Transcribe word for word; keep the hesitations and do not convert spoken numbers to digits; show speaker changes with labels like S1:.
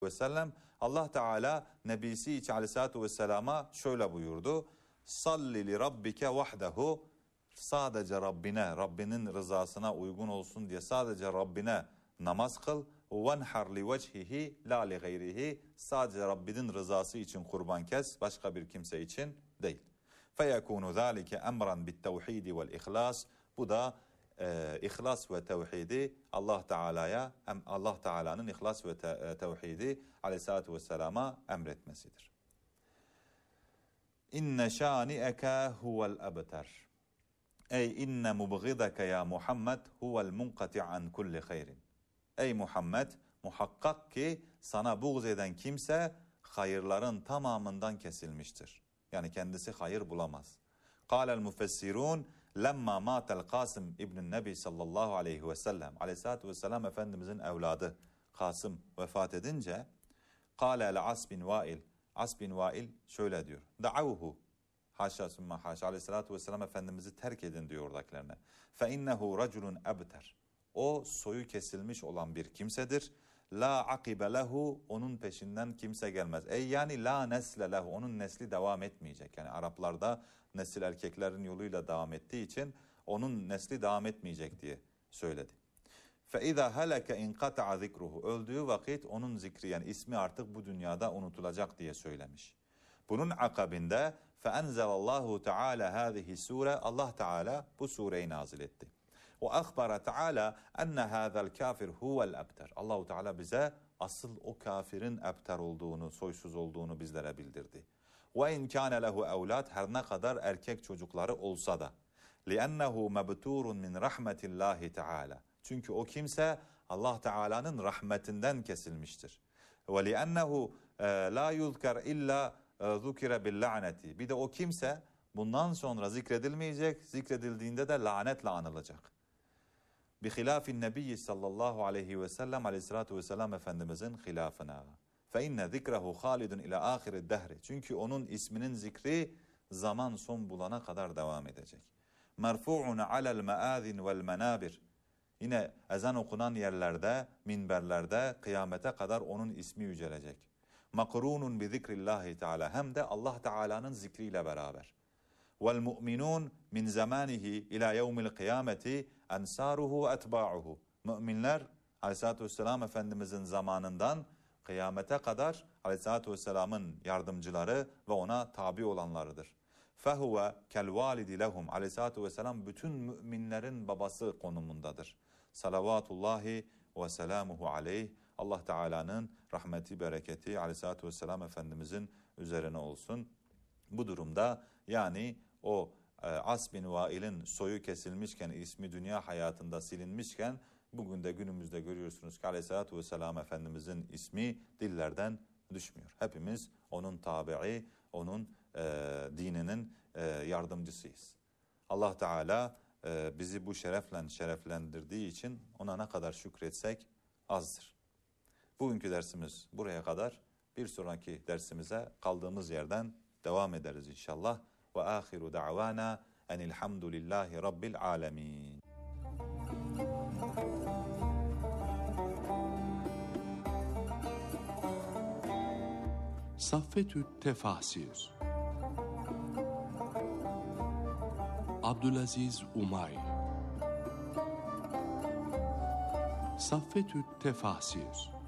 S1: ve sellem Allah Teala Nebisi için aleyhissalatu vesselama şöyle buyurdu. Salli li rabbike vahdehu, sadece Rabbine, Rabbinin rızasına uygun olsun diye sadece Rabbine namaz kıl. Venhar li vecihihi la li gayrihi, sadece Rabbinin rızası için kurban kes, başka bir kimse için değil. Feyekunu zalike emran bit tevhidi vel ihlas, bu da e, ihlas ve tevhidi Allah Teala'ya, Allah Teala'nın ihlas ve te, tevhidi aleyhissalatu vesselama emretmesidir. İnne şani'eke huvel ebter. Ey inne mubgideke ya Muhammed huvel munkati an kulli hayrin. Ey Muhammed, muhakkak ki sana buğz eden kimse hayırların tamamından kesilmiştir. Yani kendisi hayır bulamaz. Kâlel müfessirun lemma mâtel Kasım İbn-i Nebi sallallahu aleyhi ve sellem, aleyhissalatu vesselam Efendimizin evladı Kasım vefat edince, kâlel As bin Vail, As bin Vail şöyle diyor. Da'avhu, haşa sümme haşa, aleyhissalatu vesselam Efendimiz'i terk edin diyor oradakilerine. Fe innehu raculun ebter. O soyu kesilmiş olan bir kimsedir. La akibe lehu, onun peşinden kimse gelmez. Ey yani la nesle lehu, onun nesli devam etmeyecek. Yani Araplarda nesil erkeklerin yoluyla devam ettiği için onun nesli devam etmeyecek diye söyledi. Fe iza halaka inqata'a zikruhu, öldüğü vakit onun zikri yani ismi artık bu dünyada unutulacak diye söylemiş. Bunun akabinde fe enzelallahu teala hadihi sure, Allah Teala bu sureyi nazil etti. Ve akhbara Teala enne hâzel kafir huvel ebter. Allahu Teala bize asıl o kafirin ebter olduğunu, soysuz olduğunu bizlere bildirdi. Ve in kâne lehu evlad, her ne kadar erkek çocukları olsa da. Li'ennehu mebturun min rahmetillahi Teala. Çünkü o kimse Allah Teala'nın rahmetinden kesilmiştir. Ve li'ennehu la yuzkar illa zukira bil la'neti. Bir de o kimse bundan sonra zikredilmeyecek, zikredildiğinde de lanetle anılacak. Bihilafin Nebiyyi sallallahu aleyhi ve sellem, aleyhissalatu vesselam Efendimizin hilafına. Fe inne zikrehu halidun ila ahiri dehri. Çünkü onun isminin zikri zaman son bulana kadar devam edecek. Merfu'un alel meazin vel menabir. Yine ezan okunan yerlerde, minberlerde kıyamete kadar onun ismi yücelecek. Makrunun bi zikrillahi teala, hem de Allah Teala'nın zikriyle beraber. Vel mu'minun min zamanihi ila yevmil kıyameti ensaruhu ve etba'uhu. Müminler aleyhissalatu vesselam Efendimizin zamanından kıyamete kadar aleyhissalatu vesselamın yardımcıları ve ona tabi olanlarıdır. Fehuve kel validi lehum. Aleyhissalatu vesselam bütün müminlerin babası konumundadır. Salavatullahi ve selamuhu aleyh. Allah Teala'nın rahmeti, bereketi aleyhissalatu vesselam Efendimizin üzerine olsun. Bu durumda yani o e, As bin Vail'in soyu kesilmişken, ismi dünya hayatında silinmişken, bugün de günümüzde görüyorsunuz ki aleyhissalatu vesselam Efendimizin ismi dillerden düşmüyor. Hepimiz onun tabi'i, onun e, dininin e, yardımcısıyız. Allah Teala e, bizi bu şerefle şereflendirdiği için ona ne kadar şükretsek azdır. Bugünkü dersimiz buraya kadar. Bir sonraki dersimize kaldığımız yerden devam ederiz inşallah. Ve ahiru da'vana enilhamdülillahi rabbil alemin.
S2: Saffetü't Tefasir Abdülaziz Umay. Saffetü't Tefasir